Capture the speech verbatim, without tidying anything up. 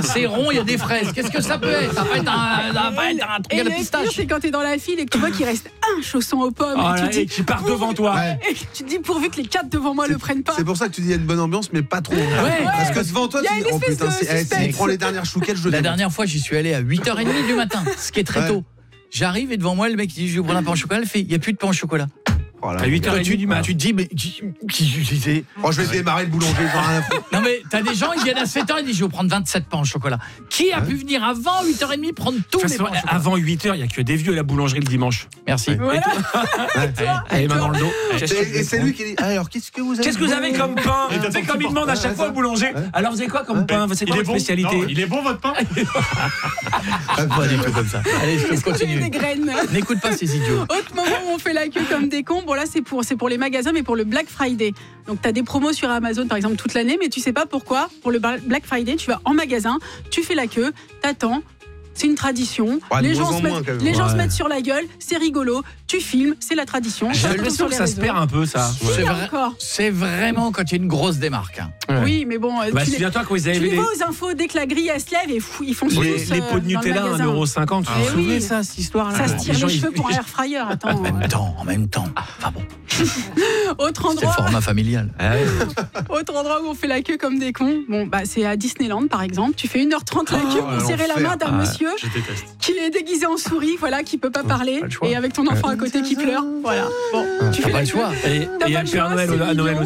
c'est rond, il y a des fraises. Qu'est-ce que ça peut être? Ça va être un, ça va être un truc Et à la le pistache. pire, c'est quand t'es dans la file et que tu vois qu'il reste un chausson aux pommes. Oh et, là, tu et dis, qui part pourvu- devant toi. Ouais. et tu te dis pourvu que les quatre devant moi le prennent pas. C'est pour ça que tu dis il y a une bonne ambiance, mais pas trop. Ouais. Parce que devant toi, Il y a tu dis une oh espèce putain, de c'est, eh, suspense. s'il prend les dernières chouquettes, je le La démonte. dernière fois, j'y suis allé à huit heures trente du matin, ce qui est très Ouais. tôt. J'arrive et devant moi, le mec il dit je vais prendre un pain au chocolat. Il fait il n'y a plus de pain au chocolat. Oh là, À huit heures Toi, trente tu, du mat. tu te dis mais qui, qui, qui- c'est- Oh, je vais démarrer le boulanger, j'en ai rien à foutre. non mais t'as des gens ils viennent à sept heures, ils disent je vais prendre vingt-sept pains au chocolat. Qui a pu venir avant huit heures trente prendre tous De toute les façon, pains au chocolat? avant huit heures, il n'y a que des vieux à la boulangerie le dimanche. Merci. Voilà. Allez, main dans le dos. Et, et c'est lui qui dit ah, alors qu'est-ce que vous avez Qu'est-ce que vous avez comme pain? Et t'as C'est ton comme il petit demande à porte- chaque ouais, fois ça. au boulanger. Alors vous avez quoi comme pain? C'est Il quoi est votre bon. spécialité? Non, il est bon votre pain? Pas du tout comme ça. Allez, je Donner continue. des graines. N'écoute pas ces idiots. Autre moment où on fait la queue comme des cons, bon là c'est pour, c'est pour les magasins, mais pour le Black Friday. Donc tu as des promos sur Amazon par exemple toute l'année, mais tu sais pas pourquoi. Pour le Black Friday, tu vas en magasin, tu fais la queue, t'attends. C'est une tradition. Ouais, de les moins gens, en se moins, mettent, quand même. les gens se Ouais. mettent sur la gueule, c'est rigolo. Tu filmes, c'est la tradition. J'ai Ça l'impression sur que les ça se réseaux. perd un peu, ça. C'est Oui, vrai. encore. C'est vraiment quand il y a une grosse démarque. hein. Ouais. Oui, mais bon, euh, Bah, tu, les, souviens-toi quand ils tu avaient les les, vois aux infos dès que la grille elle se lève et fou, ils font les, tous, les euh, pots de dans le Nutella à un magasin. euro cinquante. Vous Eh vous souvenez oui. ça, cette histoire-là? Ça se tire Les gens, les ils- cheveux pour un air fryer. Attends. En même temps, en même temps. Enfin bon, Autre c'est le endroit, format familial. Ah ouais. autre endroit où on fait la queue comme des cons. Bon, bah c'est à Disneyland par exemple. Tu fais une heure trente la queue pour serrer la l'enfer. main d'un Ah, monsieur Je déteste. qui est déguisé en souris, voilà, qui peut pas parler, pas le choix. et avec ton enfant à côté qui pleure. Voilà. Bon, tu T'as fais pas la le queue. choix. Et et il y pas a le le Père choix, Noël c'est à Noël mignon.